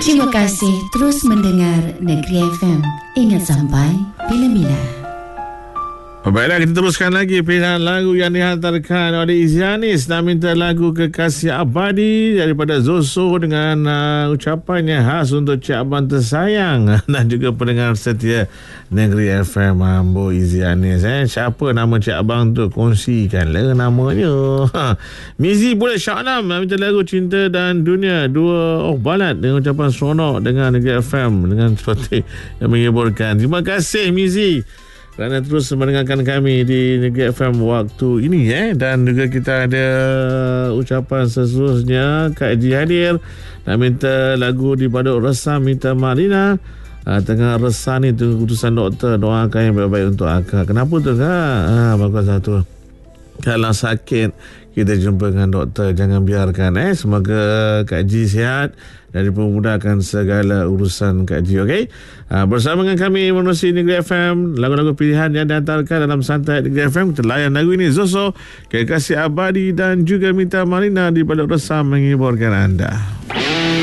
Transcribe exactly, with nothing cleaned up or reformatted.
Terima kasih terus mendengar Negeri F M. Ingat sampai bila-bila. Baiklah, kita teruskan lagi pilihan lagu yang dihantarkan oleh Izianis. Nak minta lagu Kekasih Abadi daripada Zoso dengan uh, ucapannya khas untuk Cik Abang tersayang dan juga pendengar setia Negeri F M, Ambo Izianis. Eh, siapa nama Cik Abang tu? Kongsikanlah namanya. Ha. Mizi boleh Syaknam nak minta lagu Cinta dan Dunia, dua oh balat dengan ucapan seronok dengan Negeri F M dengan seperti yang menghiburkan. Terima kasih Mizi kerana terus mendengarkan kami di Negeri F M waktu ini eh. Dan juga kita ada ucapan seterusnya Kak Haji hadir nak minta lagu di Baduk Resam Mita Marina. Ha, tengah resah ni tunggu keputusan doktor, doakan yang baik-baik untuk akak. Kenapa tu Kak? Ha, bagus satu. Kalau sakit kita jumpa dengan doktor, jangan biarkan eh. Semoga Kak Haji sihat dan dipermudahkan segala urusan Kak Haji, okey? Ha, bersama dengan kami menerusi Negeri F M, lagu-lagu pilihan yang dihantarkan dalam Santai Negeri F M. Kita layan lagu ini, Zoso, Kekasih Abadi dan juga Mita Marina di Baduk Resam menghiburkan anda.